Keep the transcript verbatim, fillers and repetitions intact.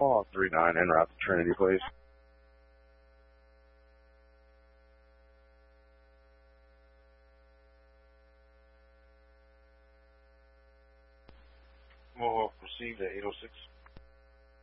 call three nine en route to Trinity, please. Mohawk received at eight oh six.